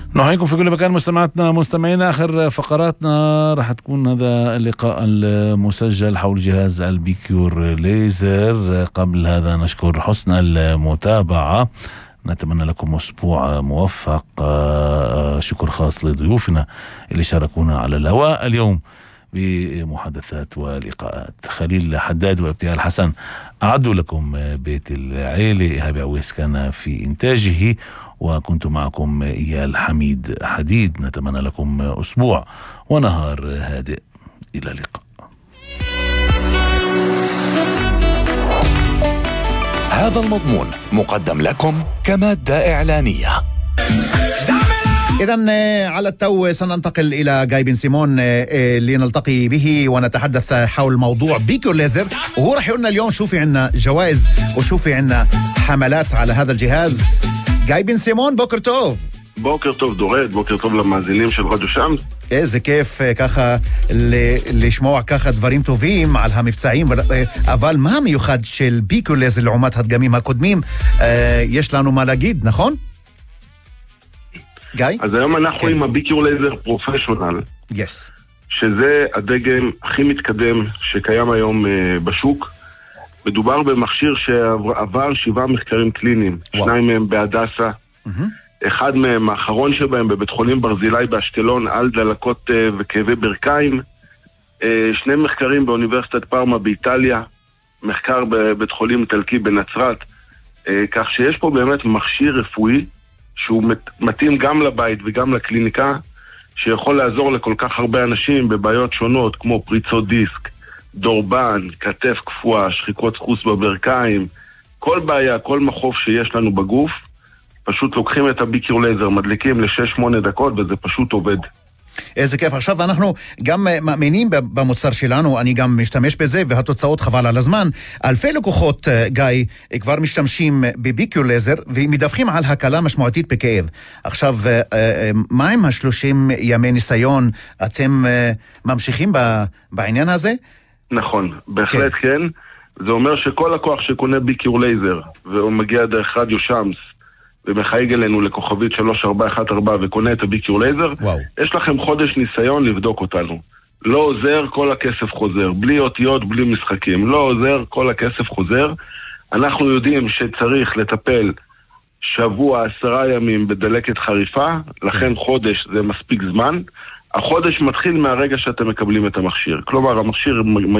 نحييكم في كل مكان مستمعينا. آخر فقراتنا راح تكون هذا اللقاء المسجل حول جهاز البيكيور ليزر. قبل هذا نشكر حسن المتابعة، نتمنى لكم أسبوع موفق. شكر خاص لضيوفنا اللي شاركونا على الهواء اليوم بمحادثات ولقاءات. خليل حداد وابتهال حسن أعدوا لكم بيت العيلة. إيهاب عويس كان في إنتاجه، وكنت معكم إيال حميد حديد. نتمنى لكم أسبوع ونهار هادئ. إلى اللقاء. هذا المضمون مقدم لكم كمادة إعلانية. إذن على التو سننتقل إلى جاي بن سيمون لنلتقي به ونتحدث حول موضوع بيكيور ليزر، وهو رح يقولنا اليوم شو في عنا جوائز وشو في عنا حملات على هذا الجهاز. جاي بن سيمون بוקر טוב. בוקר טוב דורד, בוקר טוב למאזינים של רדיו שמס. איזה כיף ככה לשמוע ככה דברים טובים על המבצעים, אבל מה המיוחד של ביקור לייזר לעומת הדגמים הקודמים? יש לנו מה להגיד, נכון? גיא? אז היום אנחנו עם הביקיור לייזר פרופשיונל, שזה הדגם הכי מתקדם שקיים היום בשוק. מדובר במכשיר שעבר 7 מחקרים קליניים, 2 מהם בהדסה, אחד מהם, האחרון שבהם, בבית חולים ברזילי באשקלון, על דלקות וכאבי ברכיים, 2 מחקרים באוניברסיטת פארמה באיטליה, מחקר בבית חולים איטלקי בנצרת, כך שיש פה באמת מכשיר רפואי שהוא מתאים גם לבית וגם לקליניקה, שיכול לעזור לכל כך הרבה אנשים בבעיות שונות, כמו פריצות דיסק, דורבן, כתף קפואה, שחיקות חוס בברכיים, כל בעיה, כל מחוף שיש לנו בגוף, פשוט לוקחים את הביקיור לייזר, מדליקים ל6-8 דקות, וזה פשוט עובד. איזה כיף. עכשיו אנחנו גם מאמינים במוצר שלנו, אני גם משתמש בזה, והתוצאות חבל על הזמן. אלפי לקוחות, גיא, כבר משתמשים בביקיור לייזר, ומדווחים על הקלה משמעותית בכאב. עכשיו, מה עם 30 ימי ניסיון? אתם ממשיכים בעניין הזה? נכון, בהחלט כן. זה אומר שכל לקוח שקונה ביקיור לייזר, והוא מגיע דרך רדיו שמס, ומחייג אלינו לכוכבית 3414 וקונה את הביקיור לייזר, יש לכם חודש ניסיון לבדוק אותנו. לא עוזר, כל הכסף חוזר. בלי אותיות, בלי משחקים. לא עוזר, כל הכסף חוזר. אנחנו יודעים שצריך לטפל שבוע, 10 ימים בדלקת חריפה, לכן חודש זה מספיק זמן. החודש מתחיל מהרגע שאתם מקבלים את המכשיר. כלומר, המכשיר